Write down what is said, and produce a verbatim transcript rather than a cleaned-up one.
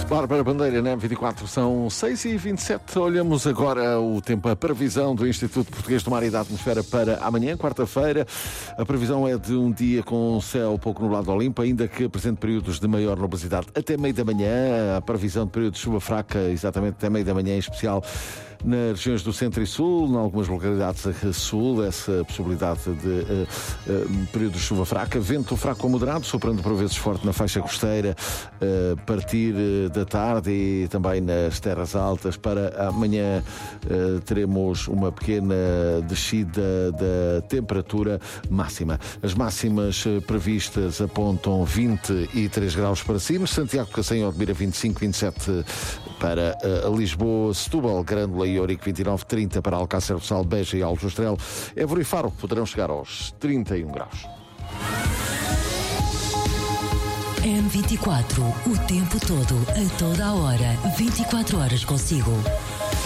Bárbara Bandeira, na M vinte e quatro, são seis e vinte e sete. Olhamos agora o tempo, a previsão do Instituto Português do Mar e da Atmosfera para amanhã, quarta-feira. A previsão é de um dia com céu pouco nublado ou limpo, ainda que apresente períodos de maior nubosidade até meio da manhã. A previsão de períodos de chuva fraca, exatamente até meio da manhã, em especial nas regiões do centro e sul, em algumas localidades a sul, essa possibilidade de uh, uh, períodos de chuva fraca. Vento fraco ou moderado, soprando por vezes forte na faixa costeira, a uh, partir uh, da tarde e também nas terras altas. Para amanhã uh, teremos uma pequena descida da temperatura máxima. As máximas uh, previstas apontam vinte e três graus para cima, Santiago, Cacém e Odmira vinte e cinco, vinte e sete para uh, Lisboa, Setúbal, Grândola e Ourique vinte e nove, trinta para Alcácer do Sal, Beja e Alto Estrela. Évora e Faro poderão chegar aos trinta e um graus. M vinte e quatro, o tempo todo, a toda a hora, vinte e quatro horas consigo.